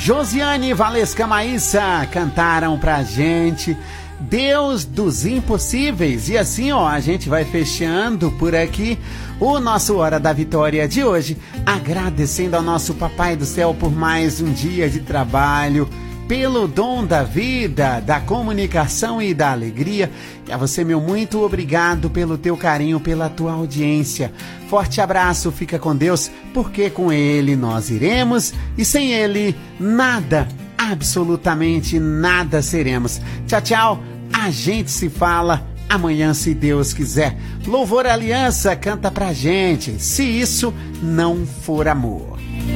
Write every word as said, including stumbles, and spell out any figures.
Josiane, Valesca, Maíssa cantaram pra gente Deus dos Impossíveis. E assim, ó, a gente vai fechando por aqui o nosso Hora da Vitória de hoje, agradecendo ao nosso Papai do Céu por mais um dia de trabalho, pelo dom da vida, da comunicação e da alegria. E a você, meu muito obrigado pelo teu carinho, pela tua audiência. Forte abraço, fica com Deus, porque com Ele nós iremos e sem Ele nada, absolutamente nada seremos. Tchau, tchau, a gente se fala amanhã, se Deus quiser. Louvor Aliança canta pra gente, se isso não for amor.